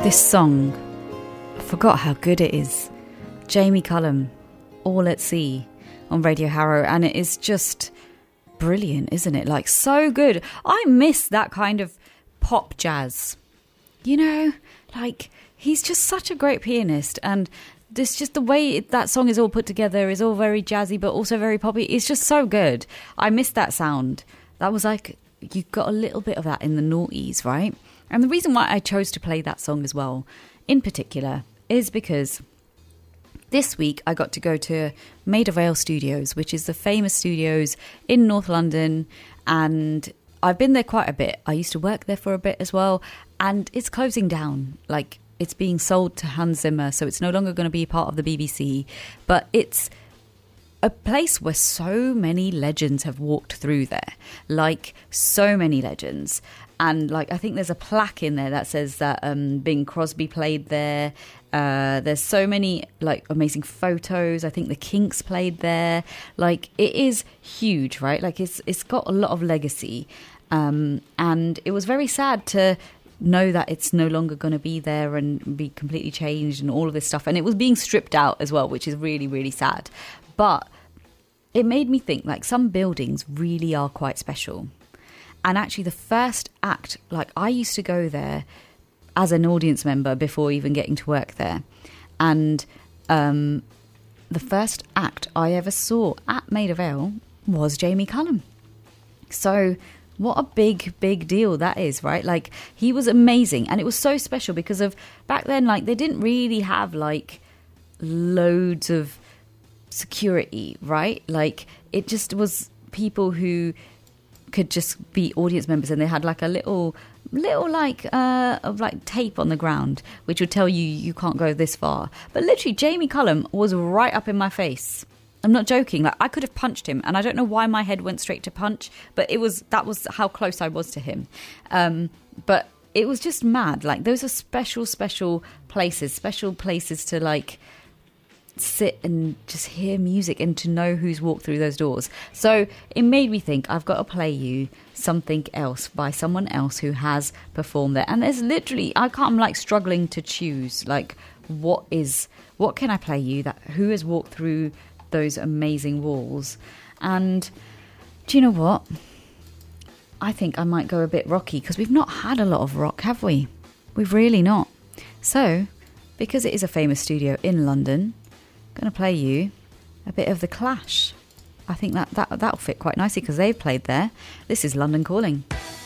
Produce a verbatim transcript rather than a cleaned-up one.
This song, I forgot how good it is. Jamie Cullum, All at Sea on Radio Harrow, and it is just brilliant, isn't it? Like, so good. I miss that kind of pop jazz. You know, like, he's just such a great pianist, and this just the way it, that song is all put together is all very jazzy but also very poppy. It's just so good. I miss that sound. That was like, you got a little bit of that in the noughties, right? And the reason why I chose to play that song as well, in particular, is because this week I got to go to Maida Vale Studios, which is the famous studios in North London, and I've been there quite a bit. I used to work there for a bit as well, and it's closing down. Like, it's being sold to Hans Zimmer, so it's no longer going to be part of the B B C, but it's a place where so many legends have walked through there, like so many legends. And like, I think there's a plaque in there that says that um, Bing Crosby played there. Uh, there's so many like amazing photos. I think the Kinks played there. Like, it is huge, right? Like, it's it's got a lot of legacy. Um, and it was very sad to know that it's no longer going to be there and be completely changed and all of this stuff. And it was being stripped out as well, which is really, really sad. But it made me think, like, some buildings really are quite special. And actually the first act, like, I used to go there as an audience member before even getting to work there. And um, the first act I ever saw at Maida Vale was Jamie Cullum. So what a big, big deal that is, right? Like, he was amazing. And it was so special because of back then, like, they didn't really have, like, loads of security, right? Like, it just was people who could just be audience members, and they had like a little little like uh of like tape on the ground which would tell you you can't go this far. But literally Jamie Cullum was right up in my face. I'm not joking. Like, I could have punched him, and I don't know why my head went straight to punch, but it was that was how close I was to him. Um but it was just mad. Like, those are special special places special places to like sit and just hear music and to know who's walked through those doors. So it made me think, I've got to play you something else by someone else who has performed there. And there's literally, I can't, I'm like struggling to choose, like, what is, what can I play you that, who has walked through those amazing walls? And do you know what? I think I might go a bit rocky, because we've not had a lot of rock, have we? We've really not. So, because it is a famous studio in London, going to play you a bit of The Clash. I think that, that, that'll fit quite nicely because they've played there. This is London Calling.